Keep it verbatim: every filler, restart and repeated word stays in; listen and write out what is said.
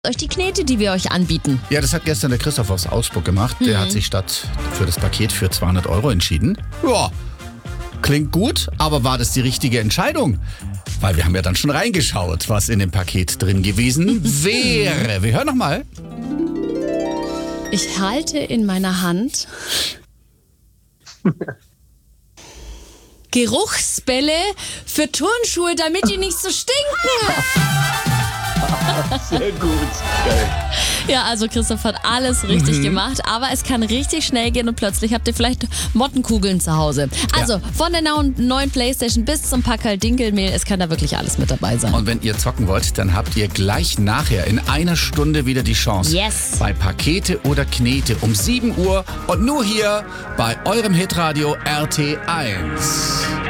euch die Knete, die wir euch anbieten. Ja, das hat gestern der Christoph aus Augsburg gemacht. Der Mhm. hat sich statt für das Paket für zweihundert Euro entschieden. Ja, klingt gut, aber war das die richtige Entscheidung? Weil wir haben ja dann schon reingeschaut, was in dem Paket drin gewesen wäre. Wir hören noch mal. Ich halte in meiner Hand Geruchsbälle für Turnschuhe, damit die nicht so stinken. Sehr gut. Geil. Ja, also Christoph hat alles richtig Mhm. gemacht, aber es kann richtig schnell gehen und plötzlich habt ihr vielleicht Mottenkugeln zu Hause. Also Ja. von der neuen, neuen Playstation bis zum Packerl Dinkelmehl, es kann da wirklich alles mit dabei sein. Und wenn ihr zocken wollt, dann habt ihr gleich nachher in einer Stunde wieder die Chance. Yes. Bei Pakete oder Knete um sieben Uhr und nur hier bei eurem Hitradio R T eins.